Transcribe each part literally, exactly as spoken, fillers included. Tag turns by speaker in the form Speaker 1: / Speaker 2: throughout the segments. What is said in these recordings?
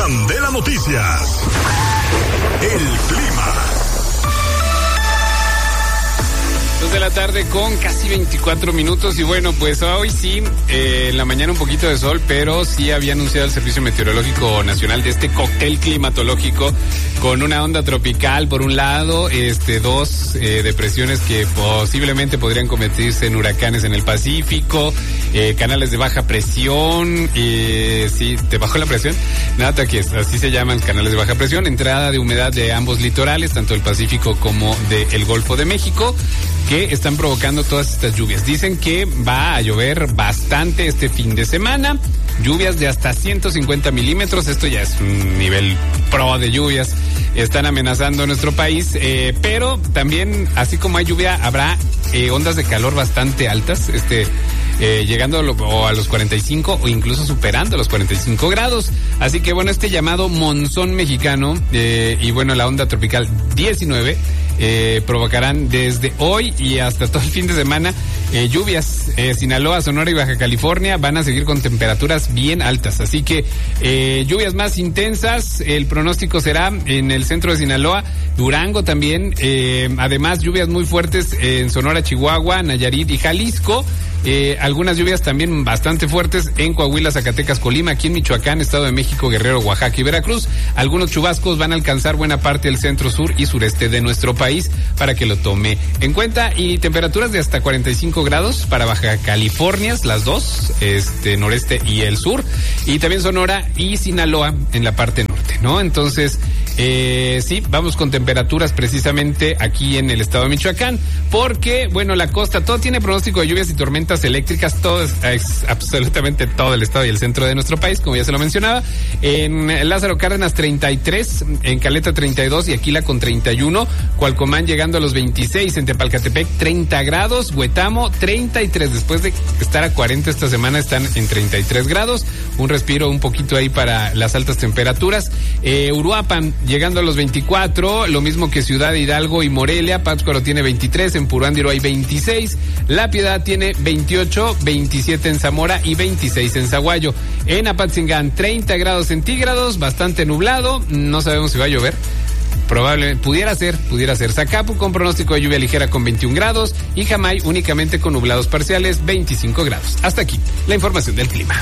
Speaker 1: Candela Noticias. El clima.
Speaker 2: Dos de la tarde con casi veinticuatro minutos y bueno, pues hoy sí, eh, en la mañana un poquito de sol, pero sí había anunciado el Servicio Meteorológico Nacional de este cóctel climatológico con una onda tropical por un lado, este dos eh, depresiones que posiblemente podrían convertirse en huracanes en el Pacífico, eh, canales de baja presión, eh, sí, ¿te bajó la presión? Nada, que así se llaman canales de baja presión, entrada de humedad de ambos litorales, tanto el Pacífico como del Golfo de México, que están provocando todas estas lluvias. Dicen que va a llover bastante este fin de semana, lluvias de hasta ciento cincuenta milímetros, esto ya es un nivel pro de lluvias, están amenazando nuestro país, eh, pero también, así como hay lluvia, habrá eh, ondas de calor bastante altas, este eh, llegando a, lo, o a los cuarenta y cinco o incluso superando los cuarenta y cinco grados. Así que bueno, este llamado monzón mexicano eh, y bueno, la onda tropical diecinueve eh, provocarán desde hoy y hasta todo el fin de semana eh, lluvias. Eh, Sinaloa, Sonora y Baja California van a seguir con temperaturas bien altas. Así que eh, lluvias más intensas, el pronóstico será en el centro de Sinaloa, Durango también, eh, además lluvias muy fuertes en Sonora, Chihuahua, Nayarit y Jalisco. Eh, algunas lluvias también bastante fuertes en Coahuila, Zacatecas, Colima, aquí en Michoacán, Estado de México, Guerrero, Oaxaca y Veracruz. Algunos chubascos van a alcanzar buena parte del centro, sur y sureste de nuestro país para que lo tome en cuenta. Y temperaturas de hasta cuarenta y cinco grados para Baja California, las dos, este noreste y el sur. Y también Sonora y Sinaloa en la parte norte, ¿no? Entonces, eh, sí, vamos con temperaturas precisamente aquí en el estado de Michoacán, porque, bueno, la costa, todo tiene pronóstico de lluvias y tormentas eléctricas, todo es, es absolutamente todo el estado y el centro de nuestro país, como ya se lo mencionaba. En Lázaro Cárdenas treinta y tres, en Caleta treinta y dos y Aquila con treinta y uno, Cualcomán llegando a los veintiséis, en Tepalcatepec treinta grados, Huetamo treinta y tres, después de estar a cuarenta esta semana están en treinta y tres grados, un respiro un poquito ahí para las altas temperaturas. eh, Uruapan llegando a los veinticuatro, lo mismo que Ciudad Hidalgo y Morelia, Pátzcuaro tiene veintitrés, en Puruándiro hay veintiséis, La Piedad tiene veintiocho, veintisiete en Zamora y veintiséis en Zaguayo. En Apatzingán treinta grados centígrados, bastante nublado, no sabemos si va a llover. Probablemente, pudiera ser, pudiera ser. Zacapu con pronóstico de lluvia ligera con veintiún grados y Jamay únicamente con nublados parciales, veinticinco grados. Hasta aquí la información del clima.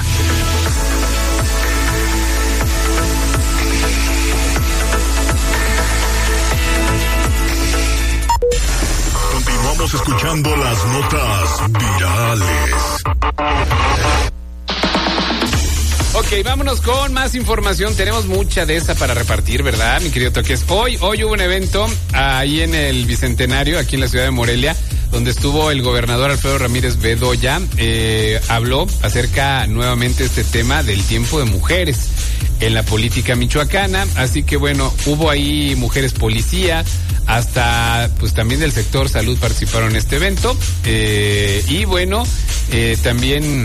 Speaker 1: Continuamos escuchando las notas virales.
Speaker 2: Ok, vámonos con más información. Tenemos mucha de esa para repartir, ¿verdad, mi querido Toques? Hoy, hoy hubo un evento ahí en el Bicentenario, aquí en la ciudad de Morelia, donde estuvo el gobernador Alfredo Ramírez Bedoya. Eh, habló acerca nuevamente este tema del tiempo de mujeres en la política michoacana. Así que bueno, hubo ahí mujeres policía, hasta pues también del sector salud participaron en este evento. Eh, y bueno, eh, también...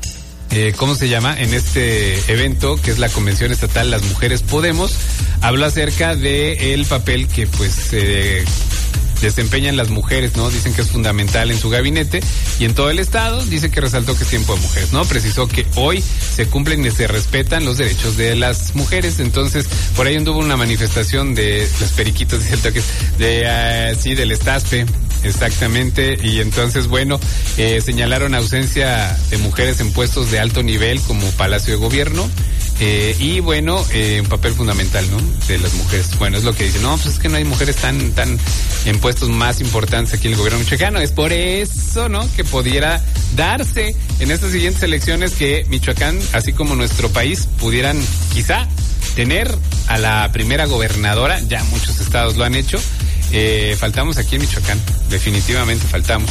Speaker 2: Eh, ¿cómo se llama? En este evento, que es la Convención Estatal Las Mujeres Podemos, habló acerca de el papel que pues eh, desempeñan las mujeres, ¿no? Dicen que es fundamental en su gabinete y en todo el estado. Dice que resaltó que es tiempo de mujeres, ¿no? Precisó que hoy se cumplen y se respetan los derechos de las mujeres. Entonces, por ahí anduvo una manifestación de los periquitos, dice el Toque, de, uh, sí, del Estaspe. Exactamente, y entonces, bueno, eh, señalaron ausencia de mujeres en puestos de alto nivel como Palacio de Gobierno, eh, y bueno, eh, un papel fundamental, ¿no?, de las mujeres. Bueno, es lo que dicen, no, pues es que no hay mujeres tan, tan en puestos más importantes aquí en el gobierno michoacano. Es por eso, ¿no?, que pudiera darse en estas siguientes elecciones que Michoacán, así como nuestro país, pudieran quizá tener a la primera gobernadora. Ya muchos estados lo han hecho. Eh, faltamos aquí en Michoacán, definitivamente faltamos.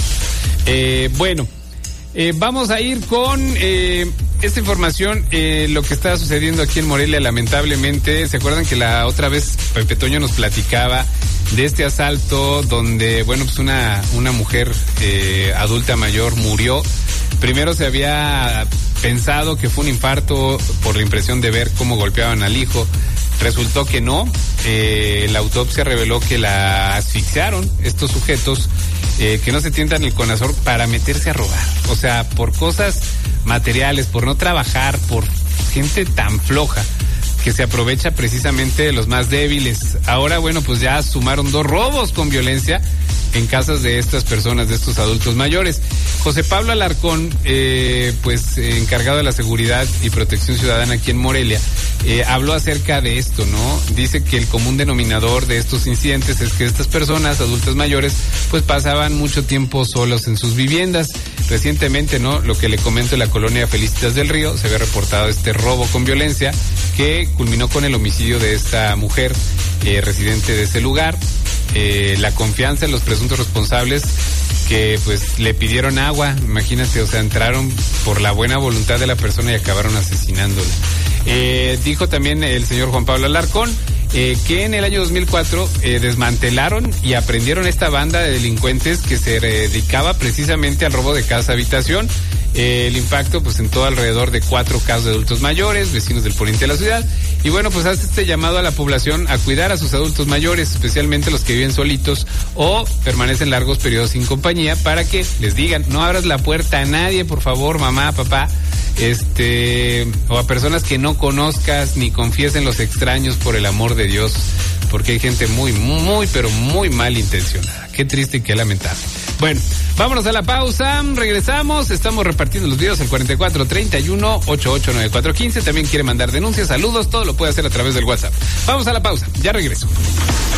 Speaker 2: Eh, bueno, eh, vamos a ir con eh, esta información, eh, lo que está sucediendo aquí en Morelia, lamentablemente. ¿Se acuerdan que la otra vez Pepe Toño nos platicaba de este asalto donde, bueno, pues una, una mujer eh, adulta mayor murió? Primero se había pensado que fue un infarto por la impresión de ver cómo golpeaban al hijo. Resultó que no. Eh, la autopsia reveló que la asfixiaron estos sujetos, eh, que no se tientan el conazor para meterse a robar. O sea, por cosas materiales, por no trabajar, por gente tan floja, que se aprovecha precisamente de los más débiles. Ahora, bueno, pues ya sumaron dos robos con violencia en casas de estas personas, de estos adultos mayores. José Pablo Alarcón, eh, pues eh, encargado de la seguridad y protección ciudadana aquí en Morelia, eh, habló acerca de esto, ¿no? Dice que el común denominador de estos incidentes es que estas personas, adultas mayores, pues pasaban mucho tiempo solos en sus viviendas. Recientemente, ¿no? Lo que le comento, en la colonia Felicitas del Río se había reportado este robo con violencia que culminó con el homicidio de esta mujer eh, residente de ese lugar. Eh, la confianza en los presuntos responsables que pues le pidieron agua, imagínate, o sea, entraron por la buena voluntad de la persona y acabaron asesinándola. Eh, dijo también el señor Juan Pablo Alarcón eh, que en el año dos mil cuatro eh, desmantelaron y aprendieron esta banda de delincuentes que se dedicaba precisamente al robo de casa habitación. Eh, el impacto pues en todo alrededor de cuatro casos de adultos mayores, vecinos del poniente de la ciudad. Y bueno, pues hace este llamado a la población a cuidar a sus adultos mayores, especialmente los que viven solitos o permanecen largos periodos sin compañía, para que les digan, no abras la puerta a nadie, por favor, mamá, papá, este, o a personas que no conozcas ni confíes en los extraños, por el amor de Dios, porque hay gente muy, muy, pero muy mal intencionada. Qué triste y qué lamentable. Bueno, vámonos a la pausa, regresamos, estamos repartiendo los videos al cuarenta y cuatro treinta y uno ochenta y ocho noventa y cuatro quince, también quiere mandar denuncias, saludos, todo lo puede hacer a través del WhatsApp. Vamos a la pausa, ya regreso.